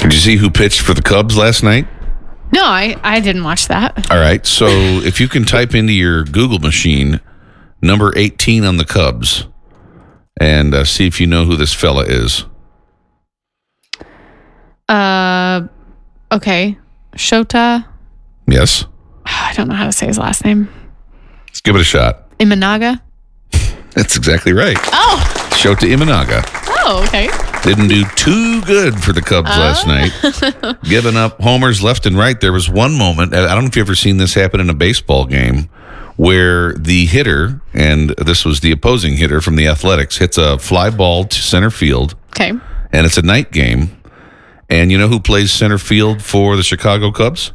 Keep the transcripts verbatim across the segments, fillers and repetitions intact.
Did you see who pitched for the Cubs last night? No, I, I didn't watch that. All right. So if you can type into your Google machine number eighteen on the Cubs and uh, see if you know who this fella is. Uh, okay. Shota. Yes. I don't know how to say his last name. Let's give it a shot. Imanaga. That's exactly right. Oh. Shota Imanaga. Oh, okay. Didn't do too good for the Cubs oh. last night. Giving up homers left and right. There was one moment, I don't know if you've ever seen this happen in a baseball game, where the hitter, and this was the opposing hitter from the Athletics, hits a fly ball to center field. Okay. And it's a night game. And you know who plays center field for the Chicago Cubs?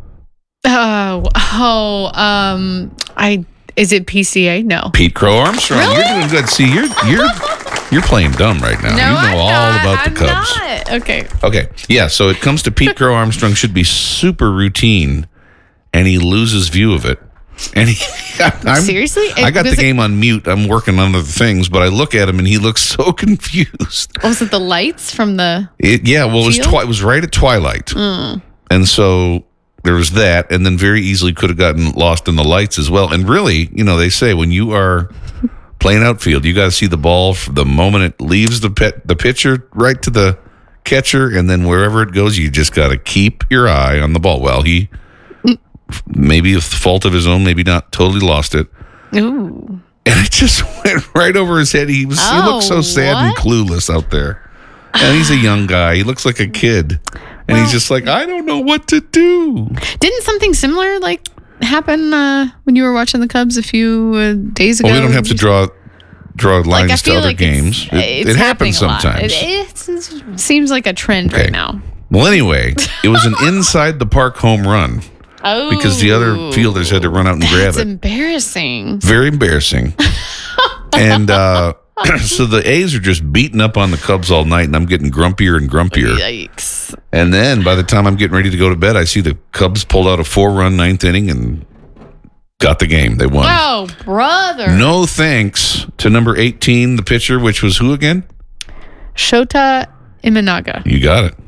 Oh, oh, um, I is it P C A? No. Pete Crow Armstrong. Really? You're doing good. See, you're you're you're playing dumb right now. No, you know I'm all not. about the I'm Cubs. Not. Okay. Okay. Yeah, so it comes to Pete Crow Armstrong, should be super routine, and he loses view of it. And he, I'm, Seriously? I got the it, game on mute. I'm working on other things, but I look at him and he looks so confused. Was it the lights from the It, yeah, well, it was, field? twi- it was right at twilight. Mm. And so there was that, and then very easily could have gotten lost in the lights as well. And really, you know, they say when you are playing outfield, you got to see the ball from the moment it leaves the pet, the pitcher right to the catcher, and then wherever it goes, you just got to keep your eye on the ball. Well, he maybe with fault of his own, maybe not totally lost it. Ooh. And it just went right over his head. He was Oh, he looked so sad what? and clueless out there. And he's a young guy. He looks like a kid. And Well, he's just like, I don't know what to do. Didn't something similar like happen uh, when you were watching the Cubs a few uh, days ago? Well, we don't have to draw draw lines like, I to feel other like games. It's, it it's it happens happening a lot. sometimes. It, it's- it seems like a trend Okay. right now. Well, anyway, it was an inside the park home run Oh, because the other fielders had to run out and grab That's it. embarrassing. Very embarrassing. and uh, so the A's are just beating up on the Cubs all night, and I'm getting grumpier and grumpier. Yikes. And then by the time I'm getting ready to go to bed, I see the Cubs pulled out a four-run ninth inning and got the game. They won. Oh, brother. No thanks to number eighteen, the pitcher, which was who again? Shota Imanaga. You got it.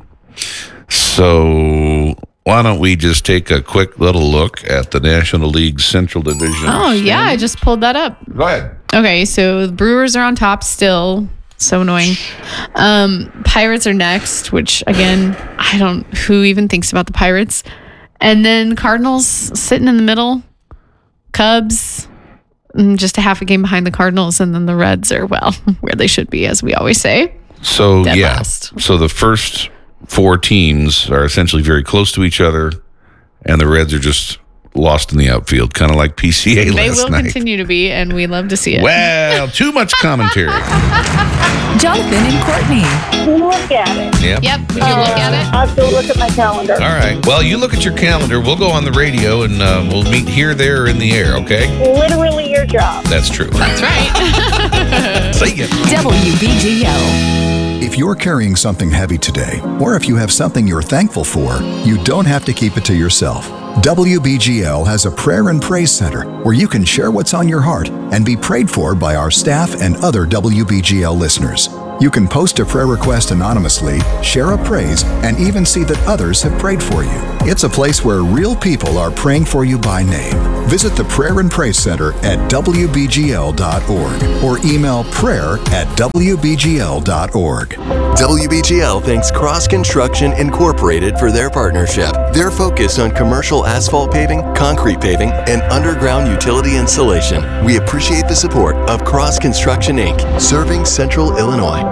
So why don't we just take a quick little look at the National League Central Division? Oh, yeah. I just pulled that up. Go ahead. Okay, so the Brewers are on top still. So annoying. Um, Pirates are next, which again, I don't, who even thinks about the Pirates? And then Cardinals sitting in the middle. Cubs, mm, just a half a game behind the Cardinals. And then the Reds are, well, where they should be, as we always say. So, Dead yeah. last. So the first four teams are essentially very close to each other, and the Reds are just lost in the outfield, kind of like P C A They last will night. continue to be, and we love to see it. Well, too much commentary. Jonathan and Courtney. Look at it. Yep. Yep, would you look at it? I'll have to look at my calendar. All right. Well, you look at your calendar. We'll go on the radio, and uh, we'll meet here, there, or in the air, okay? Literally your job. That's true. That's right. See ya. W B G L. If you're carrying something heavy today, or if you have something you're thankful for, you don't have to keep it to yourself. W B G L has a prayer and praise center where you can share what's on your heart and be prayed for by our staff and other W B G L listeners. You can post a prayer request anonymously, share a praise, and even see that others have prayed for you. It's a place where real people are praying for you by name. Visit the Prayer and Praise Center at W B G L dot org or email prayer at W B G L dot org. W B G L thanks Cross Construction Incorporated for their partnership. Their focus on commercial asphalt paving, concrete paving, and underground utility installation. We appreciate the support of Cross Construction Incorporated, serving Central Illinois.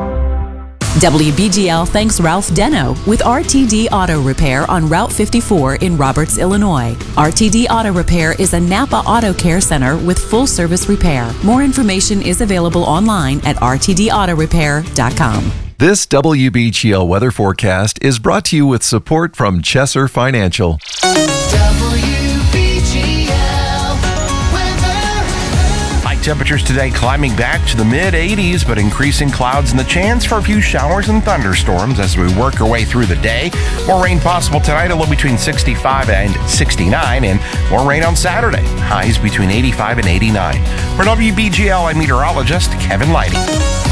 W B G L thanks Ralph Deno with R T D Auto Repair on Route fifty-four in Roberts, Illinois. R T D Auto Repair is a Napa Auto Care Center with full service repair. More information is available online at R T D auto repair dot com. This W B G L weather forecast is brought to you with support from Chesser Financial. Temperatures today climbing back to the mid eighties, but increasing clouds and the chance for a few showers and thunderstorms as we work our way through the day. More rain possible tonight, a low between sixty-five and sixty-nine, and more rain on Saturday, highs between eighty-five and eighty-nine. For W B G L, I'm meteorologist Kevin Lighty.